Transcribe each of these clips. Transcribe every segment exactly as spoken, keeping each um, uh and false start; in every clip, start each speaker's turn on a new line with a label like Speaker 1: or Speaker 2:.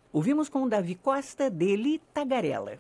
Speaker 1: Ouvimos com Davi Costa, dele Tagarela.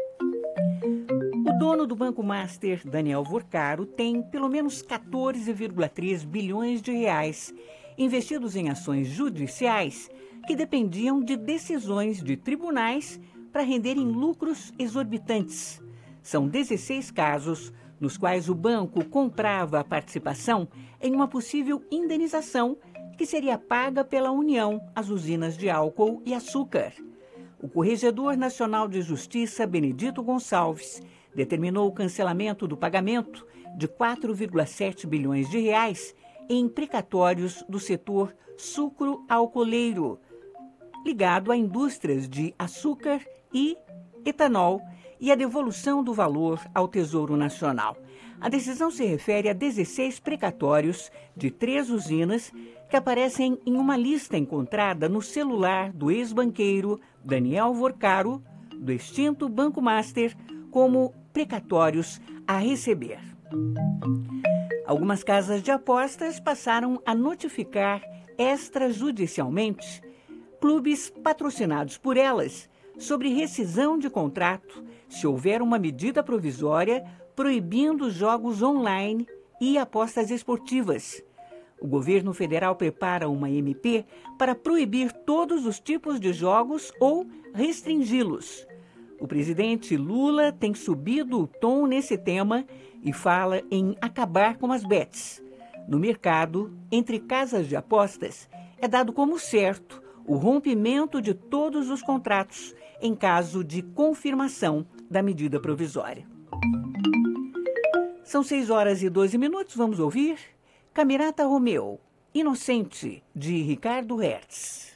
Speaker 1: O dono do Banco Master, Daniel Vorcaro, tem pelo menos quatorze vírgula três bilhões de reais investidos em ações judiciais que dependiam de decisões de tribunais para renderem lucros exorbitantes. São dezesseis casos nos quais o banco comprava a participação em uma possível indenização que seria paga pela União às usinas de álcool e açúcar. O Corregedor Nacional de Justiça, Benedito Gonçalves, determinou o cancelamento do pagamento de quatro vírgula sete bilhões de reais em precatórios do setor sucro-alcooleiro, ligado a indústrias de açúcar e etanol, e a devolução do valor ao Tesouro Nacional. A decisão se refere a dezesseis precatórios de três usinas que aparecem em uma lista encontrada no celular do ex-banqueiro Daniel Vorcaro, do extinto Banco Master, como precatórios a receber. Algumas casas de apostas passaram a notificar extrajudicialmente clubes patrocinados por elas sobre rescisão de contrato se houver uma medida provisória proibindo jogos online e apostas esportivas. O governo federal prepara uma M P para proibir todos os tipos de jogos ou restringi-los. O presidente Lula tem subido o tom nesse tema e fala em acabar com as bets. No mercado, entre casas de apostas, é dado como certo o rompimento de todos os contratos em caso de confirmação da medida provisória. São seis horas e doze minutos, vamos ouvir Camerata Romeu, Inocente, de Ricardo Hertz.